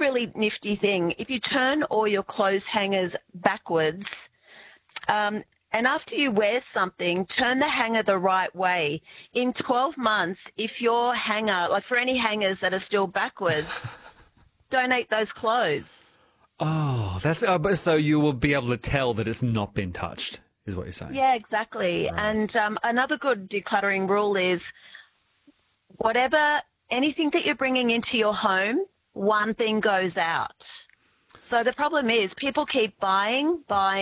really nifty thing. If you turn all your clothes hangers backwards, and after you wear something, turn the hanger the right way. In 12 months, if your hanger, like for any hangers that are still backwards, donate those clothes. Oh, that's so you will be able to tell that it's not been touched, is what you're saying. Yeah, exactly. Right. And another good decluttering rule is anything that you're bringing into your home, one thing goes out. So the problem is people keep buying,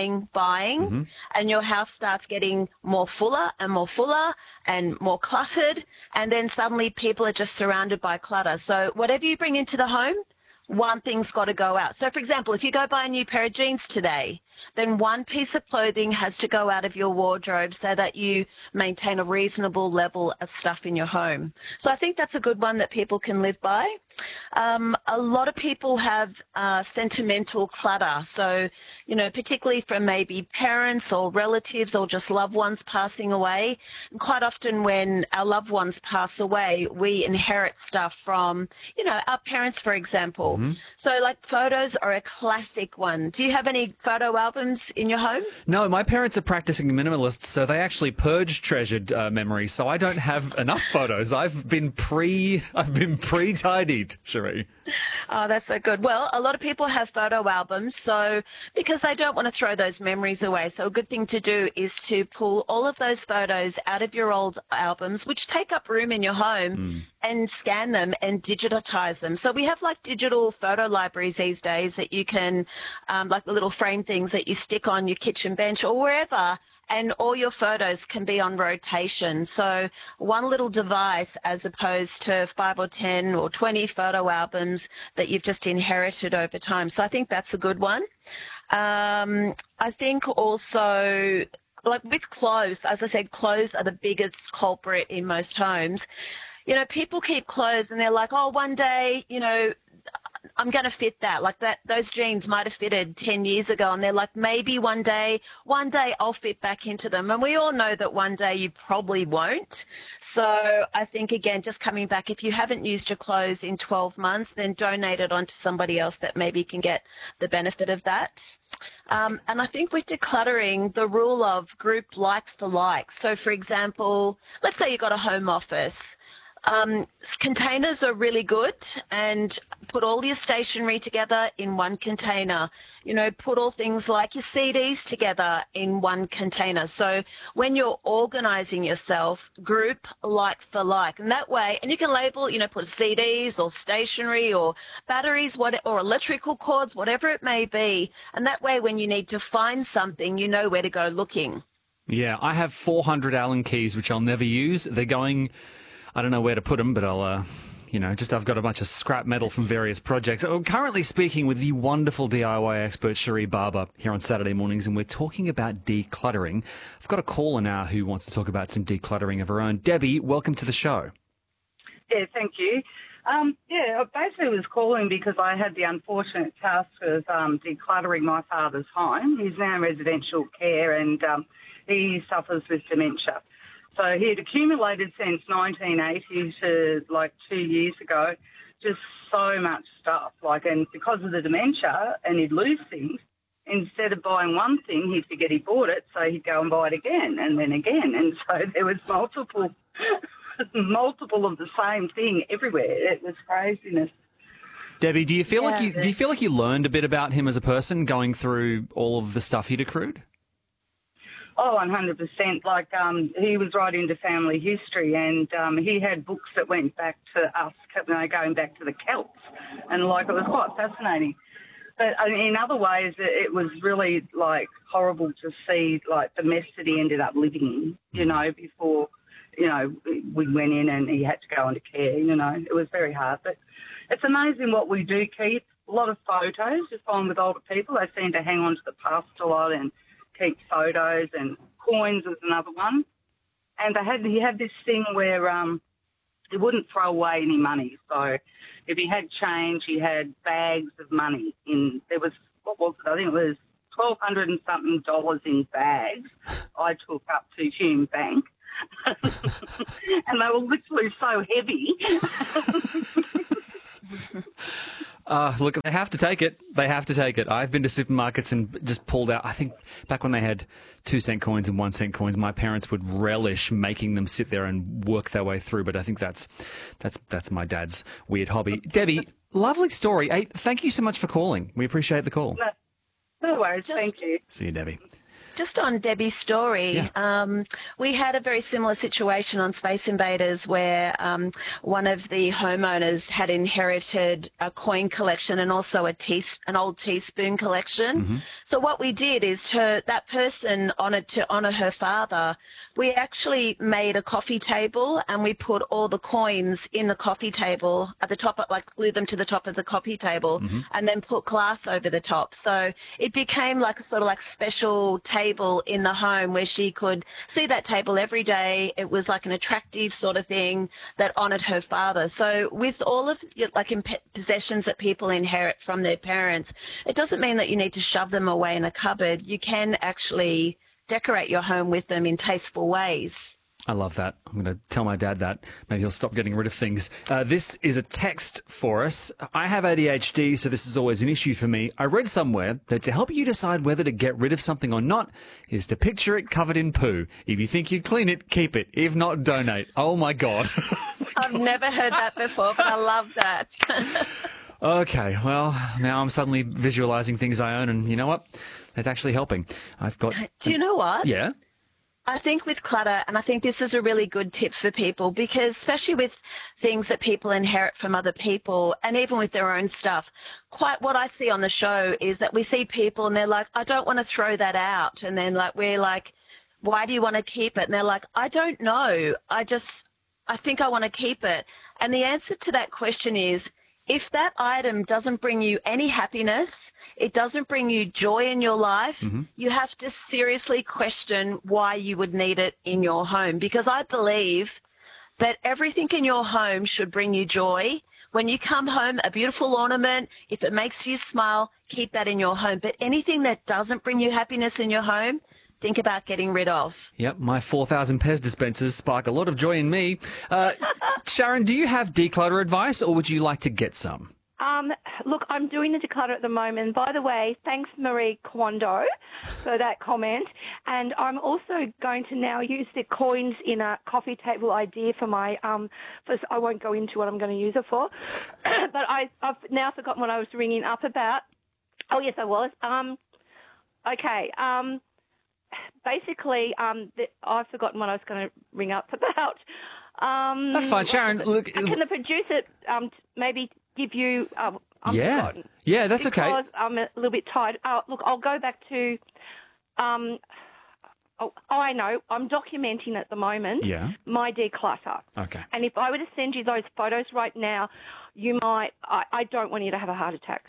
and your house starts getting more fuller and more cluttered, and then suddenly people are just surrounded by clutter. So whatever you bring into the home, one thing's got to go out. So, for example, if you go buy a new pair of jeans today, then one piece of clothing has to go out of your wardrobe so that you maintain a reasonable level of stuff in your home. So I think that's a good one that people can live by. A lot of people have sentimental clutter. So, particularly from maybe parents or relatives or just loved ones passing away. And quite often when our loved ones pass away, we inherit stuff from, our parents, for example. So like photos are a classic one. Do you have any photo albums in your home? No, my parents are practicing minimalists, so they actually purge treasured memories. So I don't have enough photos. I've been pre-tidied, Cherie. Oh, that's so good. Well, a lot of people have photo albums, so because they don't want to throw those memories away. So a good thing to do is to pull all of those photos out of your old albums, which take up room in your home, and scan them and digitize them. So we have like digital photo libraries these days that you can, like the little frame things that you stick on your kitchen bench or wherever, and all your photos can be on rotation. So one little device as opposed to 5 or 10 or 20 photo albums that you've just inherited over time. So I think that's a good one. I think also, like with clothes, as I said, clothes are the biggest culprit in most homes. People keep clothes and they're like, oh, one day, I'm going to fit that. Like those jeans might have fitted 10 years ago, and they're like, maybe one day I'll fit back into them. And we all know that one day you probably won't. So I think, again, just coming back, if you haven't used your clothes in 12 months, then donate it on to somebody else that maybe can get the benefit of that. And I think with decluttering, the rule of group likes for likes. So, for example, let's say you've got a home office. Containers are really good, and put all your stationery together in one container. Put all things like your CDs together in one container. So when you're organizing yourself, group like for like. And that way, and you can label, put CDs or stationery or batteries, or electrical cords, whatever it may be. And that way, when you need to find something, you know where to go looking. Yeah, I have 400 Allen keys, which I'll never use. They're going... I don't know where to put them, but I'll, I've got a bunch of scrap metal from various projects. I'm currently speaking with the wonderful DIY expert, Cherie Barber, here on Saturday mornings, and we're talking about decluttering. I've got a caller now who wants to talk about some decluttering of her own. Debbie, welcome to the show. Yeah, thank you. I basically was calling because I had the unfortunate task of decluttering my father's home. He's now in residential care, and he suffers with dementia. So he had accumulated since 1980 to like 2 years ago, just so much stuff. And because of the dementia, and he'd lose things, instead of buying one thing, he'd forget he bought it, so he'd go and buy it again and then again. And so there was multiple of the same thing everywhere. It was craziness. Debbie, do you feel like you learned a bit about him as a person going through all of the stuff he'd accrued? Oh, 100%. He was right into family history, and he had books that went back to us, going back to the Celts, and it was quite fascinating. But in other ways, it was really horrible to see the mess that he ended up living in, before, we went in and he had to go into care, it was very hard. But it's amazing what we do keep. A lot of photos, just find with older people, they seem to hang on to the past a lot and keep photos, and coins was another one. And he had this thing where he wouldn't throw away any money. So if he had change, he had bags of money. There was, I think it was $1,200 and something in bags I took up to Hume Bank. And they were literally so heavy. Look, they have to take it. They have to take it. I've been to supermarkets and just pulled out. I think back when they had 2-cent coins and 1-cent coins, my parents would relish making them sit there and work their way through. But I think that's my dad's weird hobby. Debbie, lovely story. Hey, thank you so much for calling. We appreciate the call. No worries. Thank you. See you, Debbie. Just on Debbie's story, Yeah. we had a very similar situation on Space Invaders where one of the homeowners had inherited a coin collection and also an old teaspoon collection. Mm-hmm. So what we did is that person honoured to honour her father. We actually made a coffee table and we put all the coins in the coffee table at the top, like glued them to the top of the coffee table and then put glass over the top. So it became like a sort of like special table in the home where she could see that table every day. It was like an attractive sort of thing that honoured her father. So with all of possessions that people inherit from their parents, it doesn't mean that you need to shove them away in a cupboard. You can actually decorate your home with them in tasteful ways. I love that. I'm going to tell my dad that. Maybe he'll stop getting rid of things. This is a text for us. I have ADHD, so this is always an issue for me. I read somewhere that to help you decide whether to get rid of something or not is to picture it covered in poo. If you think you'd clean it, keep it. If not, donate. Oh, my God. I've never heard that before, but I love that. Okay, well, now I'm suddenly visualizing things I own, and you know what? It's actually helping. I've got... Do you know what? Yeah? I think with clutter, and I think this is a really good tip for people, because especially with things that people inherit from other people and even with their own stuff, quite what I see on the show is that we see people and they're like, I don't want to throw that out. And then we're like, why do you want to keep it? And they're like, I don't know. I think I want to keep it. And the answer to that question is, if that item doesn't bring you any happiness, it doesn't bring you joy in your life, you have to seriously question why you would need it in your home. Because I believe that everything in your home should bring you joy. When you come home, a beautiful ornament, if it makes you smile, keep that in your home. But anything that doesn't bring you happiness in your home, think about getting rid of. Yep, my 4,000 Pez dispensers spark a lot of joy in me. Sharon, do you have declutter advice, or would you like to get some? Look, I'm doing the declutter at the moment. By the way, thanks Marie Kondo for that comment. And I'm also going to now use the coins in a coffee table idea for my, I won't go into what I'm going to use it for, but I've now forgotten what I was ringing up about. Oh, yes, I was. Okay. Basically, I've forgotten what I was going to ring up about. That's fine, Sharon. Look, can the producer maybe give you? I'm forgotten. Yeah, that's okay. Because I'm a little bit tired. Look, I'll go back to. I know. I'm documenting at the moment. Yeah. My declutter. Okay. And if I were to send you those photos right now, you might. I don't want you to have a heart attack.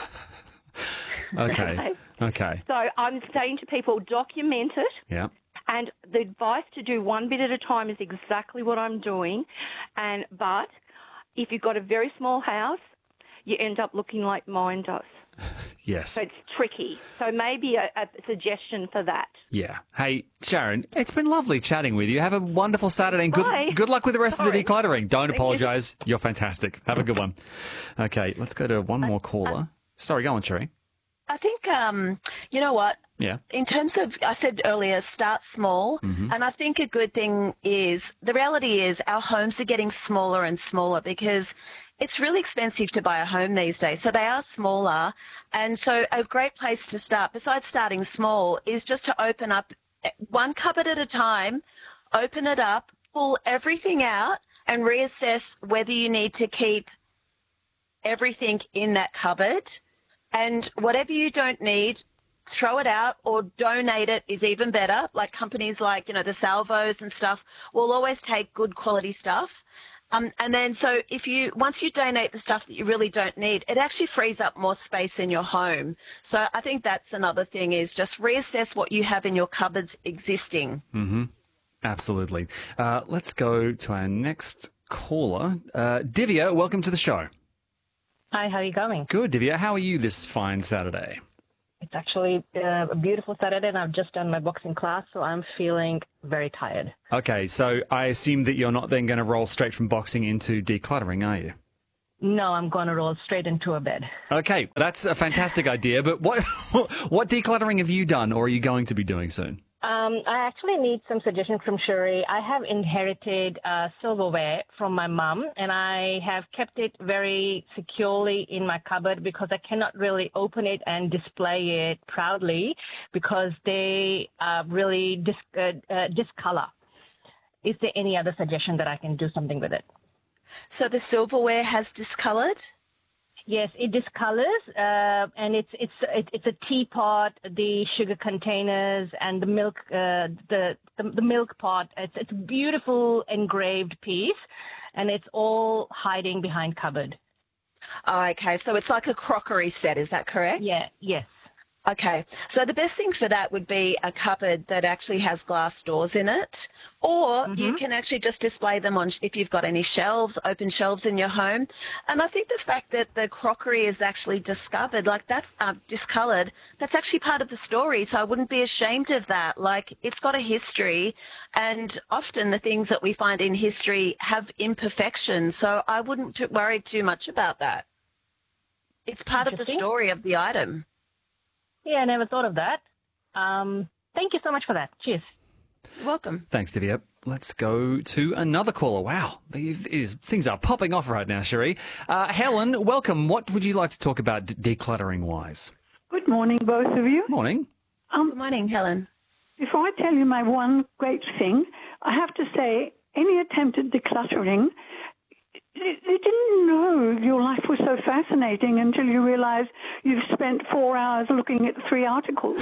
Okay. So I'm saying to people, document it. Yeah. And the advice to do one bit at a time is exactly what I'm doing. But if you've got a very small house, you end up looking like mine does. Yes. So it's tricky. So maybe a suggestion for that. Yeah. Hey, Sharon, it's been lovely chatting with you. Have a wonderful Saturday and Bye. good luck with the rest of the Sorry. decluttering. Don't Thank apologise. You're fantastic. Have a good one. Okay, let's go to one more caller. Sorry, go on, Sherry. I think, you know what? Yeah. In terms of, I said earlier, start small. And I think a good thing is, the reality is our homes are getting smaller and smaller because it's really expensive to buy a home these days. So they are smaller. And so a great place to start, besides starting small, is just to open up one cupboard at a time, open it up, pull everything out and reassess whether you need to keep everything in that cupboard. And whatever you don't need, throw it out or donate it is even better. Like companies like, the Salvos and stuff will always take good quality stuff. And then so once you donate the stuff that you really don't need, it actually frees up more space in your home. So I think that's another thing, is just reassess what you have in your cupboards existing. Absolutely. Let's go to our next caller. Divya, welcome to the show. Hi, how are you going? Good, Divya. How are you this fine Saturday? It's actually a beautiful Saturday, and I've just done my boxing class, so I'm feeling very tired. Okay, so I assume that you're not then going to roll straight from boxing into decluttering, are you? No, I'm going to roll straight into a bed. Okay, that's a fantastic idea. But what what decluttering have you done, or are you going to be doing soon? I actually need some suggestions from Sherry. I have inherited silverware from my mum, and I have kept it very securely in my cupboard because I cannot really open it and display it proudly because they really discolor. Is there any other suggestion that I can do something with it? So the silverware has discoloured? Yes, it discolors, and it's a teapot, the sugar containers, and the milk the milk pot. It's a beautiful engraved piece, and it's all hiding behind cupboard. Oh, okay, so it's like a crockery set, is that correct? Yeah, yes. Okay, so the best thing for that would be a cupboard that actually has glass doors in it, or you can actually just display them on if you've got any shelves, open shelves in your home. And I think the fact that the crockery is actually discovered, like that's discoloured, that's actually part of the story. So I wouldn't be ashamed of that. Like it's got a history, and often the things that we find in history have imperfections. So I wouldn't worry too much about that. It's part of the story of the item. Yeah, I never thought of that. Thank you so much for that. Cheers. You're welcome. Thanks, Divya. Let's go to another caller. Wow, things are popping off right now, Sheree. Helen, welcome. What would you like to talk about decluttering-wise? Good morning, both of you. Morning. Good morning, Helen. Before I tell you my one great thing, I have to say any attempt at decluttering, you didn't know your life was so fascinating until you realize you've spent 4 hours looking at 3 articles.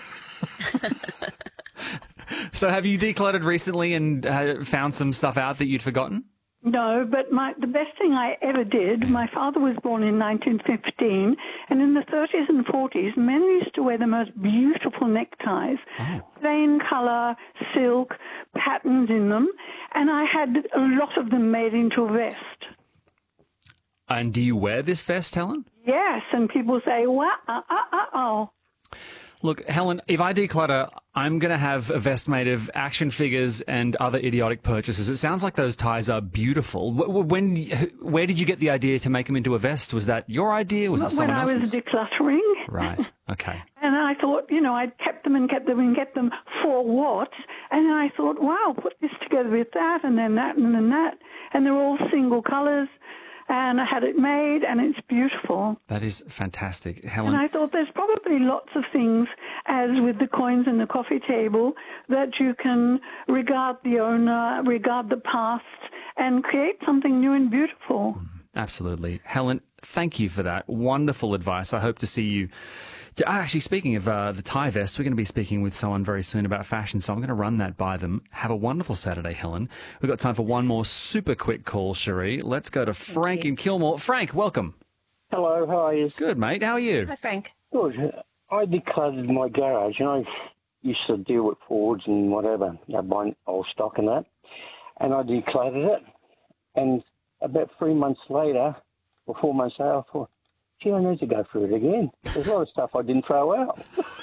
So have you decluttered recently and found some stuff out that you'd forgotten? No, but the best thing I ever did, my father was born in 1915, and in the 30s and 40s, men used to wear the most beautiful neckties, plain color, silk, patterns in them, and I had a lot of them made into a vest. And do you wear this vest, Helen? Yes, and people say, wow, Look, Helen, if I declutter, I'm going to have a vest made of action figures and other idiotic purchases. It sounds like those ties are beautiful. Where did you get the idea to make them into a vest? Was that your idea? Was it someone else's? When I was decluttering. Right, okay. And I thought, I'd kept them and kept them and kept them for what? And then I thought, wow, put this together with that and then that and then that. And they're all single colors. And I had it made, and it's beautiful. That is fantastic, Helen. And I thought there's probably lots of things, as with the coins and the coffee table, that you can regard the owner, regard the past, and create something new and beautiful. Absolutely. Helen, thank you for that. Wonderful advice. I hope to see you. Actually, speaking of the tie vest, we're going to be speaking with someone very soon about fashion, so I'm going to run that by them. Have a wonderful Saturday, Helen. We've got time for one more super quick call, Sheree. Let's go to Frank in Kilmore. Frank, welcome. Hello, how are you? Good, mate. How are you? Hi, Frank. Good. I decluttered my garage, I used to deal with Fords and whatever, buying old stock and that. And I decluttered it. And about 3 months later, or 4 months later, I thought, gee, I need to go through it again. There's a lot of stuff I didn't throw out.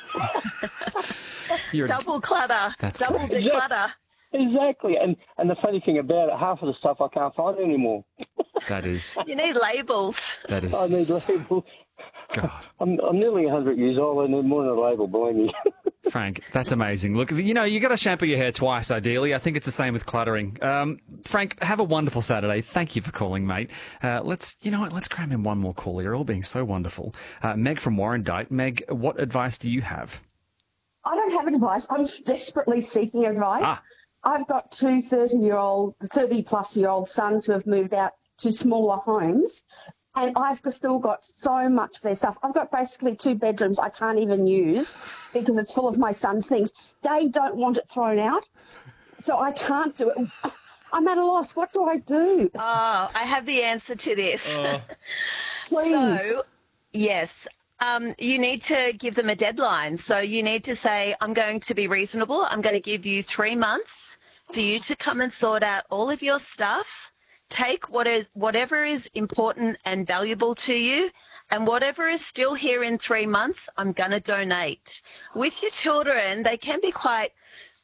Double clutter. That's double great. declutter. Exactly. And the funny thing about it, half of the stuff I can't find anymore. That is. You need labels. That is. I need labels. God. I'm nearly 100 years old. I need more than a label, believe me. Frank, that's amazing. Look, you got to shampoo your hair twice, ideally. I think it's the same with cluttering. Frank, have a wonderful Saturday. Thank you for calling, mate. Let's cram in one more call. You're all being so wonderful. Meg from Warrandyte. Meg, what advice do you have? I don't have advice. I'm desperately seeking advice. I've got two 30-plus-year-old sons who have moved out to smaller homes, and I've still got so much of their stuff. I've got basically 2 bedrooms I can't even use because it's full of my son's things. They don't want it thrown out, so I can't do it. I'm at a loss. What do I do? Oh, I have the answer to this. Please. So, yes. You need to give them a deadline. So you need to say, I'm going to be reasonable. I'm going to give you 3 months for you to come and sort out all of your stuff. Take whatever is important and valuable to you, and whatever is still here in 3 months, I'm going to donate. With your children, they can be quite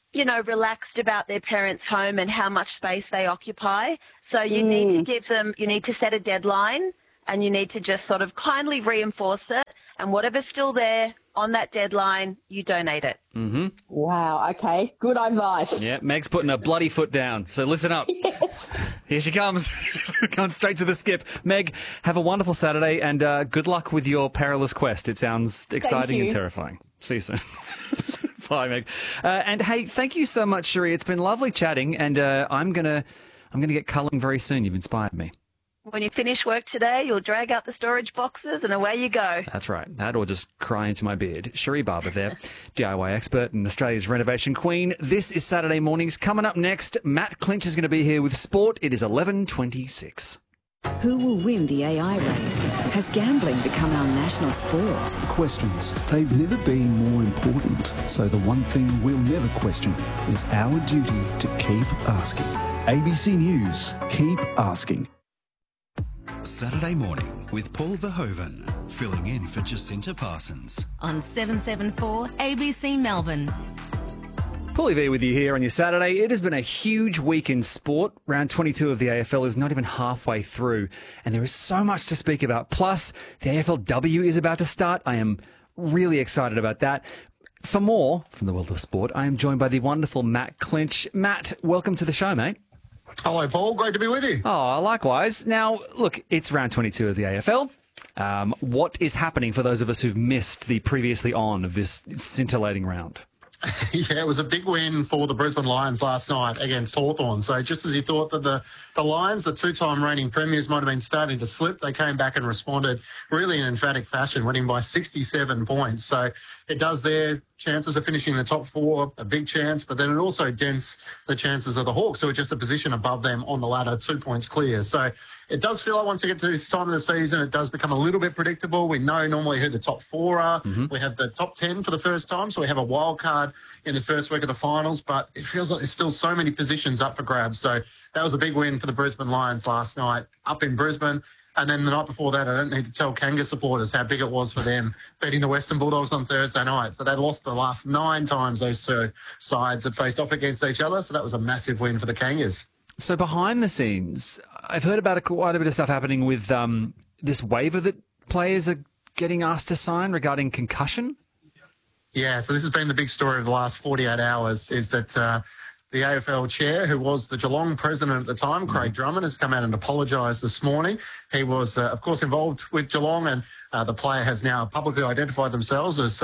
relaxed about their parents' home and how much space they occupy. So you need to set a deadline, and you need to just sort of kindly reinforce it. And whatever's still there on that deadline, you donate it. Mm-hmm. Wow, okay. Good advice. Yeah, Meg's putting a bloody foot down. So listen up. Yes. Here she comes. Going straight to the skip. Meg, have a wonderful Saturday, and good luck with your perilous quest. It sounds exciting and terrifying. See you soon. Bye, Meg. And hey, thank you so much, Cherie. It's been lovely chatting, and I'm gonna get culling very soon. You've inspired me. When you finish work today, you'll drag out the storage boxes and away you go. That's right. That or just cry into my beard. Cherie Barber there, DIY expert and Australia's renovation queen. This is Saturday Mornings. Coming up next, Matt Clinch is going to be here with sport. It is 11:26. Who will win the AI race? Has gambling become our national sport? Questions. They've never been more important. So the one thing we'll never question is our duty to keep asking. ABC News. Keep asking. Saturday Morning with Paul Verhoeven, filling in for Jacinta Parsons. On 774 ABC Melbourne. Paulie V with you here on your Saturday. It has been a huge week in sport. Round 22 of the AFL is not even halfway through, and there is so much to speak about. Plus, the AFLW is about to start. I am really excited about that. For more from the world of sport, I am joined by the wonderful Matt Clinch. Matt, welcome to the show, mate. Hello, Paul. Great to be with you. Oh, likewise. Now, look, it's round 22 of the AFL. What is happening for those of us who've missed the previously on of this scintillating round? Yeah, it was a big win for the Brisbane Lions last night against Hawthorn. So just as you thought that the Lions, the two-time reigning premiers, might have been starting to slip, they came back and responded really in emphatic fashion, winning by 67 points. So it does their chances of finishing in the top four a big chance, but then it also dents the chances of the Hawks, who are just a position above them on the ladder, 2 points clear. So it does feel like once you get to this time of the season, it does become a little bit predictable. We know normally who the top four are. Mm-hmm. We have the top 10 for the first time, so we have a wild card in the first week of the finals, but it feels like there's still so many positions up for grabs. So that was a big win for the Brisbane Lions last night up in Brisbane. And then the night before that, I don't need to tell Kanga supporters how big it was for them beating the Western Bulldogs on Thursday night. So they lost the last 9 times those two sides had faced off against each other. So that was a massive win for the Kangas. So behind the scenes, I've heard about quite a bit of stuff happening with this waiver that players are getting asked to sign regarding concussion. Yeah, so this has been the big story of the last 48 hours, is that the AFL chair, who was the Geelong president at the time, Craig Drummond, has come out and apologised this morning. He was, of course, involved with Geelong, and the player has now publicly identified themselves as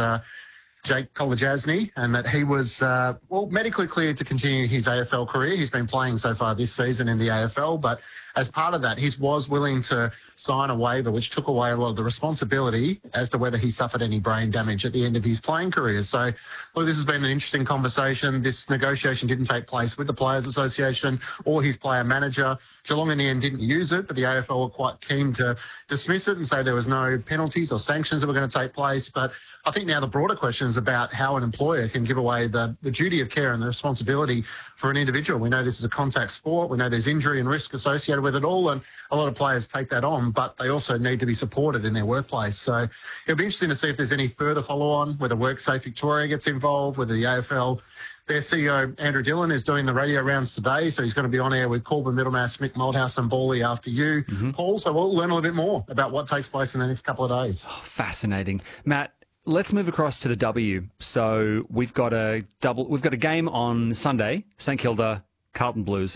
Jake Kolodjasny, and that he was, medically cleared to continue his AFL career. He's been playing so far this season in the AFL, but as part of that, he was willing to sign a waiver which took away a lot of the responsibility as to whether he suffered any brain damage at the end of his playing career. So, look, this has been an interesting conversation. This negotiation didn't take place with the Players Association or his player manager. Geelong in the end didn't use it, but the AFL were quite keen to dismiss it and say there was no penalties or sanctions that were going to take place. But I think now the broader question is about how an employer can give away the duty of care and the responsibility for an individual. We know this is a contact sport. We know there's injury and risk associated with it all, and a lot of players take that on, but they also need to be supported in their workplace. So it'll be interesting to see if there's any further follow-on, whether WorkSafe Victoria gets involved, whether the AFL, their CEO, Andrew Dillon, is doing the radio rounds today, so he's going to be on air with Corbin Middlemass, Mick Malthouse and Bally after you, Paul. So we'll learn a little bit more about what takes place in the next couple of days. Oh, fascinating. Matt, let's move across to the W. So we've got a game on Sunday, St Kilda, Carlton Blues.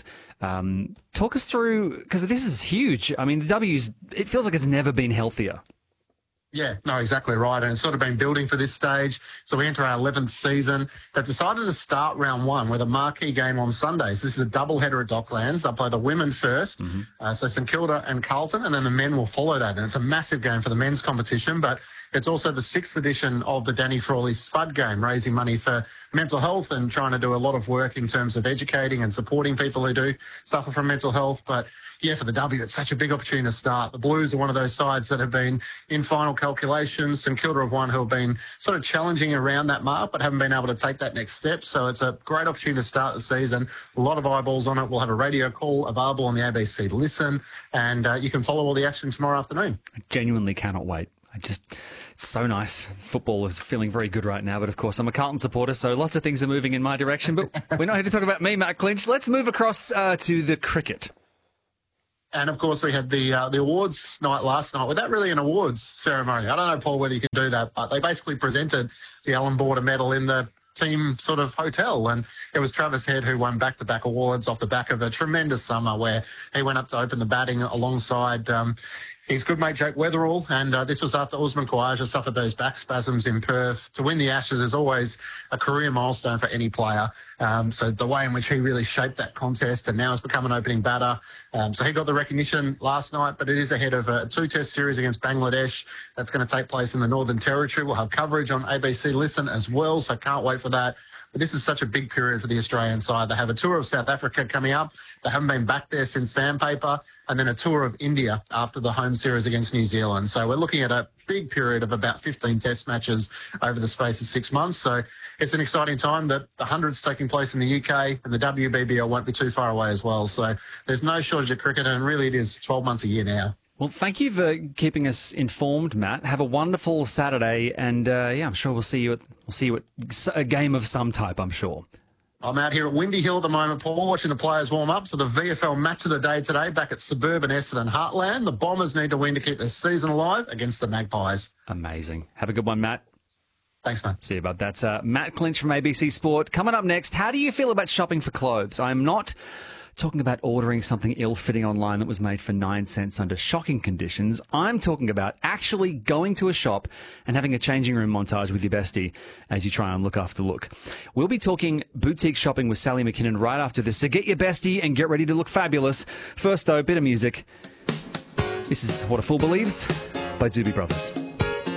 Talk us through, because this is huge. I mean, the W's, it feels like it's never been healthier. Yeah, no, exactly right. And it's sort of been building for this stage. So we enter our 11th season. They've decided to start round 1 with a marquee game on Sundays. This is a doubleheader at Docklands. They'll play the women first. So St Kilda and Carlton, and then the men will follow that. And it's a massive game for the men's competition, but it's also the 6th edition of the Danny Frawley Spud game, raising money for mental health and trying to do a lot of work in terms of educating and supporting people who do suffer from mental health. But yeah, for the W, it's such a big opportunity to start. The Blues are one of those sides that have been in final calculations. St Kilda have one who have been sort of challenging around that mark, but haven't been able to take that next step. So it's a great opportunity to start the season. A lot of eyeballs on it. We'll have a radio call available on the ABC Listen, and you can follow all the action tomorrow afternoon. I genuinely cannot wait. It's so nice. Football is feeling very good right now, but of course I'm a Carlton supporter, so lots of things are moving in my direction. But we're not here to talk about me, Matt Clinch. Let's move across to the cricket. And, of course, we had the awards night last night. Without really an awards ceremony. I don't know, Paul, whether you can do that, but they basically presented the Allan Border Medal in the team sort of hotel, and it was Travis Head who won back-to-back awards off the back of a tremendous summer where he went up to open the batting alongside his good mate Jake Weatherall, and this was after Usman Khawaja suffered those back spasms in Perth. To win the Ashes is always a career milestone for any player. So the way in which he really shaped that contest and now has become an opening batter. So he got the recognition last night, but it is ahead of a 2-test series against Bangladesh. That's going to take place in the Northern Territory. We'll have coverage on ABC Listen as well, so can't wait for that. But this is such a big period for the Australian side. They have a tour of South Africa coming up. They haven't been back there since Sandpaper, and then a tour of India after the home series against New Zealand. So we're looking at a big period of about 15 test matches over the space of 6 months. So it's an exciting time that the 100's taking place in the UK, and the WBBL won't be too far away as well. So there's no shortage of cricket, and really it is 12 months a year now. Well, thank you for keeping us informed, Matt. Have a wonderful Saturday, and I'm sure we'll see you at a game of some type, I'm sure. I'm out here at Windy Hill at the moment, Paul, watching the players warm up. So the VFL match of the day today back at suburban Essendon Heartland. The Bombers need to win to keep their season alive against the Magpies. Amazing. Have a good one, Matt. Thanks, man. See you, bud. That's Matt Clinch from ABC Sport. Coming up next, how do you feel about shopping for clothes? I'm not talking about ordering something ill-fitting online that was made for 9 cents under shocking conditions. I'm talking about actually going to a shop and having a changing room montage with your bestie as you try and look after look. We'll be talking boutique shopping with Sally McKinnon right after this, so get your bestie and get ready to look fabulous. First, though, a bit of music. This is What a Fool Believes by Doobie Brothers.